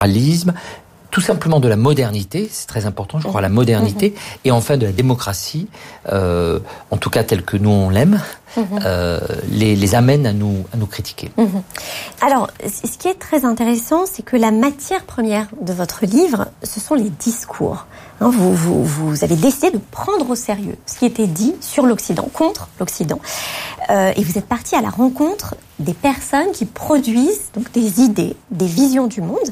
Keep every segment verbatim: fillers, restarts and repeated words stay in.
libéralisme, tout simplement de la modernité, c'est très important, je crois, la modernité, mmh. et enfin de la démocratie, euh, en tout cas telle que nous on l'aime, mmh. euh, les, les amène à nous, à nous critiquer. Mmh. Alors, ce qui est très intéressant, c'est que la matière première de votre livre, ce sont les discours. Hein, vous, vous, vous avez décidé de prendre au sérieux ce qui était dit sur l'Occident, contre l'Occident, euh, et vous êtes parti à la rencontre des personnes qui produisent donc des idées, des visions du monde,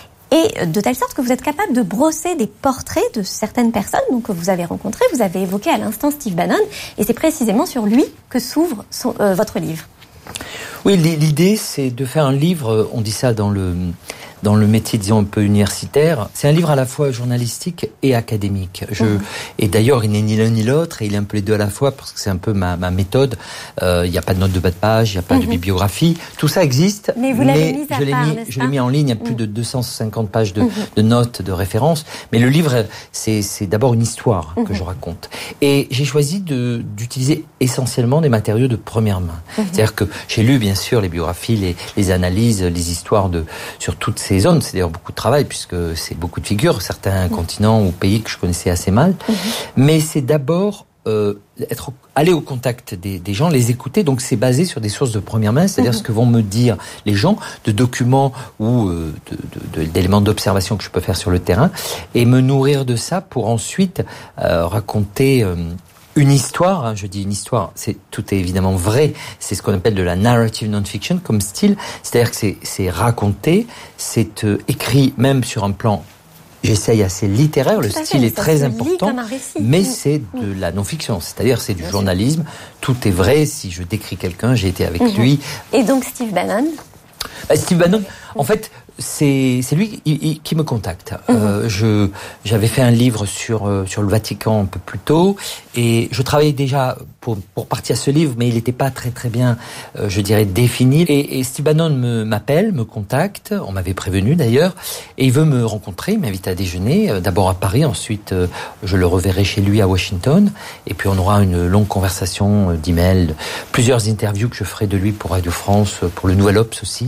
et de telle sorte que vous êtes capable de brosser des portraits de certaines personnes donc, que vous avez rencontrées. Vous avez évoqué à l'instant Steve Bannon, et c'est précisément sur lui que s'ouvre son, euh, votre livre. Oui, l'idée, c'est de faire un livre, on dit ça dans le, dans le métier, disons, un peu universitaire. C'est un livre à la fois journalistique et académique. Je, mmh. Et d'ailleurs, il n'est ni l'un ni l'autre, et il est un peu les deux à la fois, parce que c'est un peu ma, ma méthode. Euh, il n'y a pas de notes de bas de page, il n'y a pas mmh. de bibliographie. Tout ça existe, mais, vous mais l'avez mis à je l'ai part, mis, je l'ai mis en ligne, il y a plus mmh. de deux cent cinquante pages de, mmh. de notes, de références. Mais le livre, c'est, c'est d'abord une histoire mmh. que je raconte. Et j'ai choisi de, d'utiliser essentiellement des matériaux de première main. Mmh. C'est-à-dire que j'ai lu, bien sûr, les biographies, les, les analyses, les histoires de, sur toutes ces zones. C'est d'ailleurs beaucoup de travail, puisque c'est beaucoup de figures, certains mmh. continents ou pays que je connaissais assez mal. Mmh. Mais c'est d'abord euh, être, aller au contact des, des gens, les écouter. Donc c'est basé sur des sources de première main, c'est-à-dire mmh. ce que vont me dire les gens, de documents ou euh, de, de, d'éléments d'observation que je peux faire sur le terrain, et me nourrir de ça pour ensuite euh, raconter... Euh, une histoire, hein, je dis une histoire, c'est, tout est évidemment vrai, c'est ce qu'on appelle de la narrative non-fiction comme style, c'est-à-dire que c'est, c'est raconté, c'est euh, écrit même sur un plan, j'essaye assez littéraire, le style fait, est très important, mais mmh. c'est de la non-fiction, c'est-à-dire c'est du Bien journalisme, sûr. Tout est vrai, si je décris quelqu'un, j'ai été avec mmh. lui. Et donc Steve Bannon bah, Steve Bannon, mmh. en fait... C'est, c'est lui qui, qui me contacte. Mmh. Euh, je, j'avais fait un livre sur, euh, sur le Vatican un peu plus tôt, et je travaillais déjà pour, pour partir à ce livre, mais il n'était pas très très bien, euh, je dirais, défini. Et, et Steve Bannon me, m'appelle, me contacte, on m'avait prévenu d'ailleurs, et il veut me rencontrer, il m'invite à déjeuner, euh, d'abord à Paris, ensuite euh, je le reverrai chez lui à Washington, et puis on aura une longue conversation euh, d'emails, plusieurs interviews que je ferai de lui pour Radio France, pour le Nouvel Obs aussi.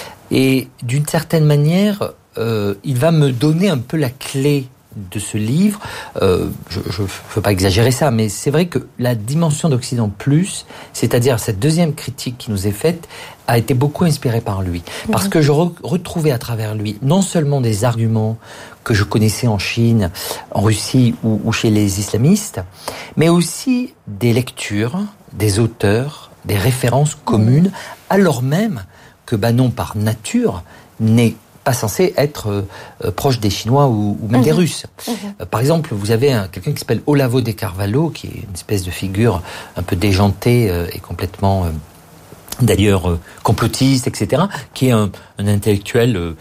Et d'une certaine manière, euh, il va me donner un peu la clé de ce livre. Euh, je ne veux pas exagérer ça, mais c'est vrai que la dimension d'Occident Plus, c'est-à-dire cette deuxième critique qui nous est faite, a été beaucoup inspirée par lui. Mmh. Parce que je re- retrouvais à travers lui non seulement des arguments que je connaissais en Chine, en Russie ou, ou chez les islamistes, mais aussi des lectures, des auteurs, des références communes, mmh. alors même que Bannon, par nature, n'est pas censé être euh, proche des Chinois ou, ou même mmh. des Russes. Mmh. Euh, par exemple, vous avez un, quelqu'un qui s'appelle Olavo de Carvalho, qui est une espèce de figure un peu déjantée euh, et complètement, euh, d'ailleurs, euh, complotiste, et cetera, qui est un, un intellectuel... Euh,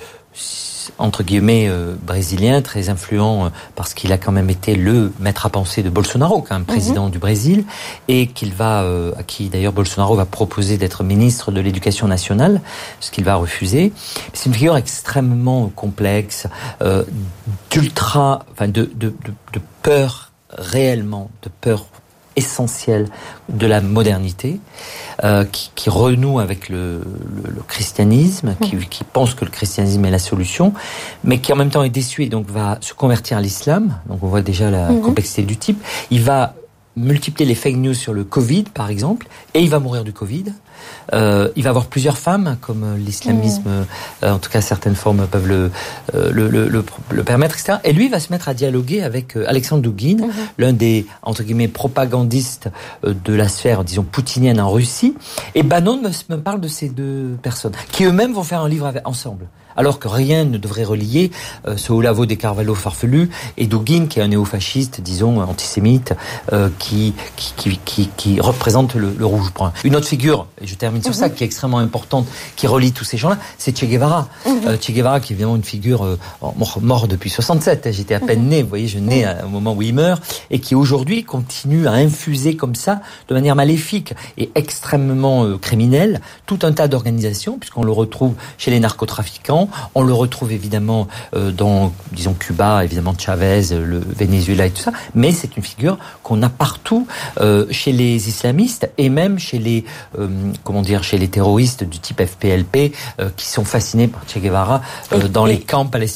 entre guillemets euh, brésilien, très influent euh, parce qu'il a quand même été le maître à penser de Bolsonaro, quand même président mm-hmm. du Brésil, et qu'il va, euh, à qui d'ailleurs Bolsonaro va proposer d'être ministre de l'Éducation nationale, ce qu'il va refuser. C'est une figure extrêmement complexe, euh, d'ultra, enfin de, de, de, de peur réellement, de peur essentielle de la modernité, euh, qui, qui renoue avec le, le, le christianisme, qui, qui pense que le christianisme est la solution, mais qui en même temps est déçu et donc va se convertir à l'islam. Donc on voit déjà la mmh. complexité du type. Il va multiplier les fake news sur le Covid, par exemple, et il va mourir du Covid. Euh, il va avoir plusieurs femmes, comme l'islamisme, mmh. euh, en tout cas certaines formes peuvent le, euh, le, le, le, le permettre, et cetera. Et lui va se mettre à dialoguer avec euh, Alexandre Douguine, mmh. l'un des, entre guillemets, propagandistes euh, de la sphère, disons, poutinienne en Russie. Et Bannon me, me parle de ces deux personnes, qui eux-mêmes vont faire un livre avec, ensemble. Alors que rien ne devrait relier euh, ce Olavo de Carvalho farfelu et Douguine, qui est un néofasciste, disons, antisémite, euh, qui, qui, qui, qui, qui représente le, le rouge brun. Une autre figure, et je termine sur mmh. ça, qui est extrêmement importante, qui relie tous ces gens-là, c'est Che Guevara. Mmh. Euh, Che Guevara, qui est évidemment une figure euh, mort, mort depuis soixante-sept, j'étais à peine mmh. né, vous voyez, je nais mmh. au moment où il meurt, et qui aujourd'hui continue à infuser comme ça, de manière maléfique et extrêmement euh, criminelle, tout un tas d'organisations, puisqu'on le retrouve chez les narcotrafiquants. On le retrouve évidemment euh, dans, disons, Cuba, évidemment Chavez, le Venezuela et tout ça, mais c'est une figure qu'on a partout euh, chez les islamistes et même chez les, euh, comment dire, chez les terroristes du type F P L P euh, qui sont fascinés par Che Guevara euh, dans et, les camps palestiniens.